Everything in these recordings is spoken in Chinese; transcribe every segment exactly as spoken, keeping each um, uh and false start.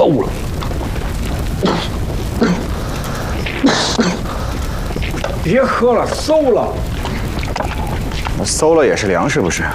馊了。别喝了，馊了。 那馊了也是粮食，不是？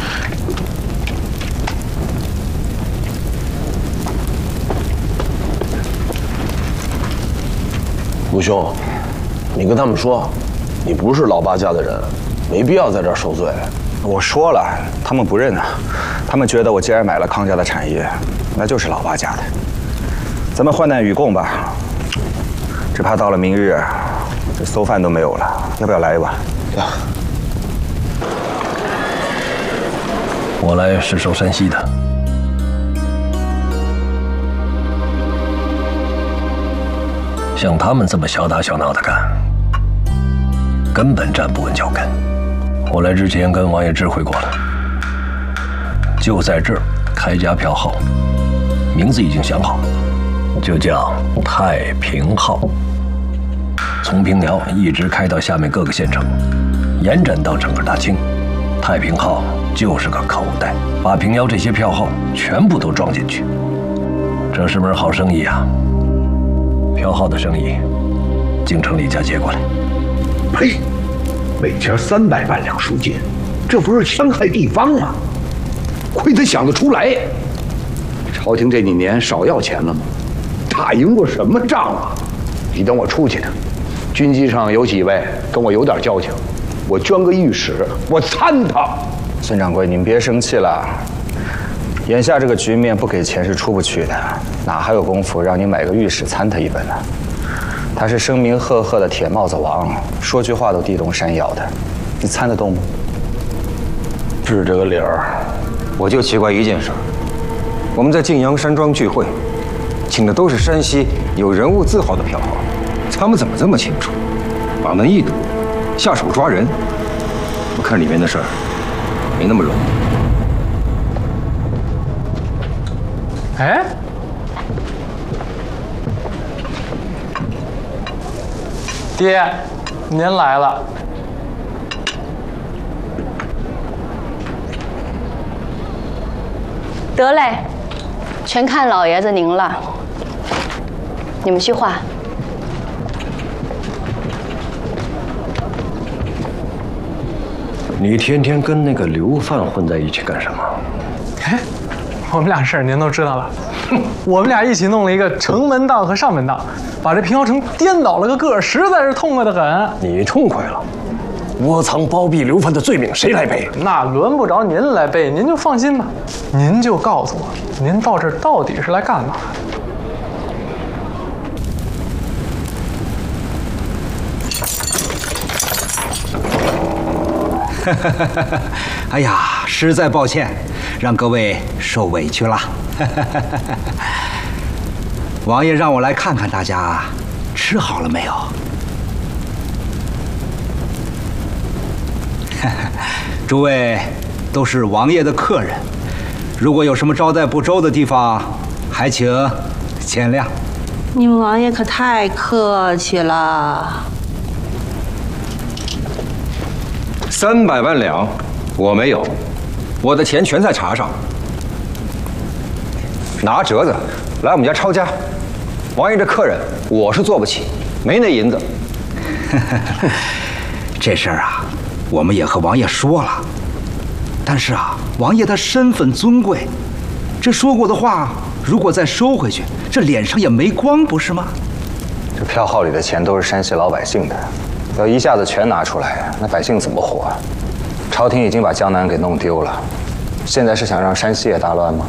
武兄，你跟他们说，你不是老八家的人，没必要在这儿受罪。 我说了，他们不认啊。他们觉得我既然买了康家的产业，那就是老八家的。咱们患难与共吧。只怕到了明日，这馊饭都没有了。要不要来一碗？ 呀， 我来是守山西的。像他们这么小打小闹的干，根本站不稳脚跟。我来之前跟王爷知会过了，就在这儿开家票号，名字已经想好，就叫太平号。从平辽一直开到下面各个县城，延展到整个大清。太平号就是个口袋，把平辽这些票号全部都装进去。这是门好生意啊！票号的生意，京城李家接过来。 呸！每家三百万两赎金，这不是伤害地方吗？亏他想得出来。朝廷这几年少要钱了吗？打赢过什么仗啊？你等我出去的，军机上有几位跟我有点交情，我捐个御史，我参他。 孙掌柜，您别生气了。眼下这个局面，不给钱是出不去的，哪还有功夫让你买个御史参他一本呢？他是声名赫赫的铁帽子王，说句话都地动山摇的，你参得动吗？ 是这个理儿。 我就奇怪一件事，我们在晋阳山庄聚会，请的都是山西有人物字号的票号，他们怎么这么清楚？把门一堵，下手抓人。我看里面的事儿没那么容易。 哎，爹，您来了。 得嘞，全看老爷子您了。你们去画。 你天天跟那个刘范混在一起干什么？ 哎，我们俩事儿您都知道了。我们俩一起弄了一个城门档和上门档，把这平遥城颠倒了个个儿，实在是痛快的很。 你痛快了？窝藏包庇刘范的罪名谁来背？ 那轮不着您来背，您就放心吧。您就告诉我，您到这儿到底是来干嘛的？哎呀，实在抱歉，让各位受委屈了。王爷让我来看看大家吃好了没有。诸位都是王爷的客人，如果有什么招待不周的地方，还请见谅。 你们王爷可太客气了。 三百万两，我没有，我的钱全在茶上。拿折子来我们家抄家，王爷这客人我是做不起，没那银子。 这事儿啊，我们也和王爷说了，但是啊，王爷他身份尊贵，这说过的话如果再收回去，这脸上也没光，不是吗？ 这票号里的钱都是山西老百姓的，要一下子全拿出来，那百姓怎么活啊？朝廷已经把江南给弄丢了，现在是想让山西也大乱吗？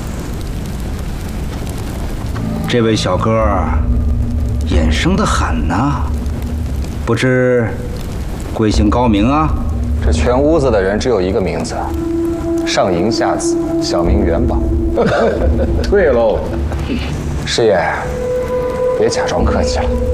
这位小哥眼生得很呐，不知贵姓高明啊？ 这全屋子的人只有一个名字，上银下子，小名元宝。 对喽， 师爷，别假装客气了。